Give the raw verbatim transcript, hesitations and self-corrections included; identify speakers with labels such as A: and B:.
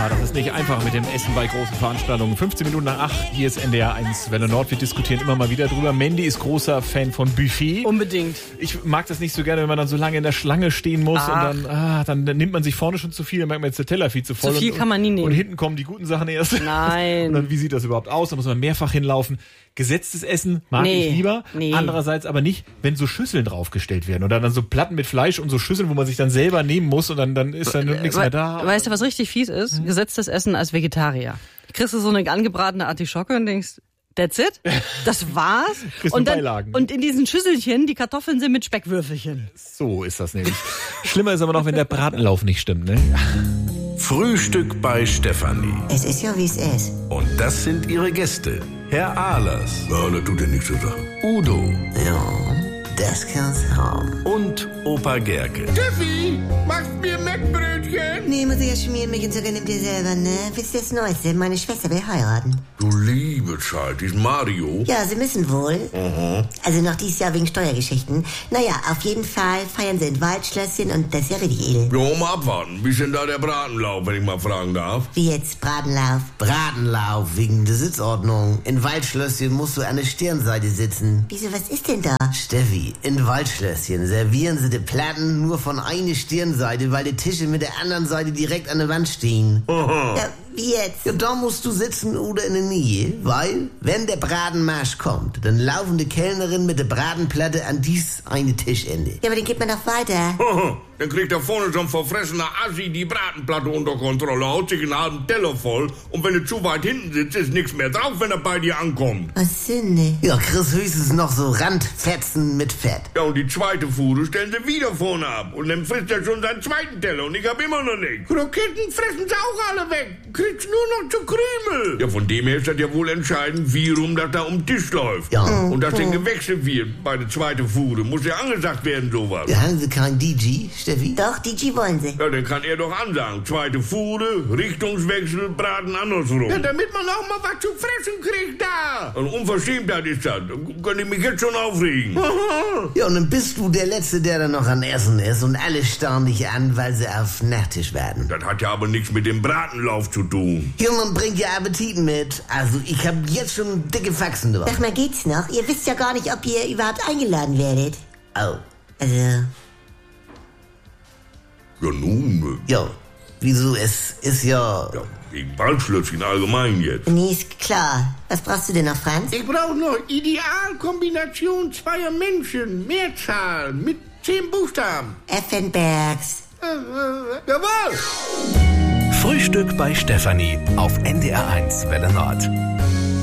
A: Ja, das ist nicht einfach mit dem Essen bei großen Veranstaltungen. fünfzehn Minuten nach acht, hier ist N D R eins Welle Nord. Wir diskutieren immer mal wieder drüber. Mandy ist großer Fan von Buffet.
B: Unbedingt.
A: Ich mag das nicht so gerne, wenn man dann so lange in der Schlange stehen muss.
B: Ach.
A: Und dann, ah, dann, dann nimmt man sich vorne schon zu viel, dann merkt man jetzt der Teller viel zu voll.
B: Zu viel
A: und,
B: kann man nie nehmen.
A: Und hinten kommen die guten Sachen erst.
B: Nein.
A: Und dann, wie sieht das überhaupt aus? Da muss man mehrfach hinlaufen. Gesetztes Essen mag
B: Nee.
A: ich lieber.
B: Nee.
A: Andererseits aber nicht, wenn so Schüsseln draufgestellt werden. Oder dann so Platten mit Fleisch und so Schüsseln, wo man sich dann selber nehmen muss und dann, dann ist dann nichts
B: We-
A: mehr da.
B: Weißt du, was richtig fies ist? Gesetztes Essen als Vegetarier. Kriegst du so eine angebratene Artischocke und denkst, that's it? Das war's?
A: Kriegst
B: und,
A: du
B: dann,
A: Beilagen.
B: und in diesen Schüsselchen, die Kartoffeln sind mit Speckwürfelchen.
A: So ist das nämlich. Schlimmer ist aber noch, wenn der Bratenlauf nicht stimmt, ne?
C: Frühstück bei Stefanie.
D: Es ist ja, wie es ist.
C: Und das sind ihre Gäste. Herr Ahlers.
E: Ja, das tut ja nichts zur Sache.
C: Udo
D: Ja, das kann's haben.
C: und Opa Gerke.
E: Steffi, machst mir Mettbrötchen?
D: Nee, muss ich ja schmieren, mich und sogar nimmt ihr selber, ne? Wisst ihr das Neueste? Meine Schwester will heiraten.
E: Du liebe Zeit, diesen Mario.
D: Ja, sie müssen wohl. Also noch dieses Jahr wegen Steuergeschichten. Naja, auf jeden Fall feiern sie in Waldschlösschen und das ist ja richtig edel.
E: Ja, mal abwarten. Wie ist denn da der Bratenlauf, wenn ich mal fragen darf?
D: Wie jetzt, Bratenlauf.
F: Bratenlauf wegen der Sitzordnung. In Waldschlösschen musst du an der Stirnseite sitzen.
D: Wieso, was ist denn da?
F: Steffi, in Waldschlösschen servieren sie die Platten nur von einer Stirnseite, weil die Tische mit der anderen Seite direkt an der Wand stehen.
D: Ja, wie jetzt?
F: Ja, da musst du sitzen oder in der Nähe, weil, wenn der Bratenmarsch kommt, dann laufen die Kellnerin mit der Bratenplatte an dies eine Tischende.
D: Ja, aber den geht man doch weiter.
E: Dann kriegt da vorne so ein verfressener Assi die Bratenplatte unter Kontrolle, haut sich einen halben Teller voll und wenn du zu weit hinten sitzt, ist nichts mehr drauf, wenn er bei dir ankommt.
D: Was Sünde.
F: Ja, Chris höchstens noch so Randfetzen mit Fett.
E: Ja, und die zweite Fuhre stellen sie wieder vorne ab und dann frisst er schon seinen zweiten Teller und ich hab immer noch nichts. Kroketten fressen sie auch alle weg, kriegst nur noch zu Krümel. Ja, von dem her ist das ja wohl entscheidend, wie rum das da um den Tisch läuft.
F: Ja.
E: Und dass denn gewechselt wird bei der zweiten Fuhre, muss ja angesagt werden, sowas.
F: Ja, haben sie kein D G, Steffi?
D: Doch, D G wollen sie.
E: Ja, dann kann er doch ansagen. Zweite Fuhre, Richtungswechsel, Braten andersrum. Ja, damit man auch mal was zu fressen kriegt da. Und Unverschämtheit ist das. Könnte ich mich jetzt schon aufregen.
F: Ja, und dann bist du der Letzte, der da noch an Essen ist und alle starren dich an, weil sie auf Nachtisch warten.
E: Das hat ja aber nichts mit dem Bratenlauf zu tun.
F: Ja, man bringt ja Appetit mit. Also, ich hab jetzt schon dicke Faxen drauf.
D: Sag mal, geht's noch? Ihr wisst ja gar nicht, ob ihr überhaupt eingeladen werdet.
F: Oh,
D: Also,
E: Ja, nun. äh,
F: ja. Wieso? Es ist ja...
E: Ja, wegen Waldschlösschen allgemein jetzt.
D: nee, ist klar. Was brauchst du denn noch, Franz?
E: Ich brauche noch Idealkombination zweier Menschen. Mehrzahl mit zehn Buchstaben.
D: Effenbergs.
E: Äh, äh, jawohl.
C: Frühstück bei Stefanie auf N D R eins Welle Nord.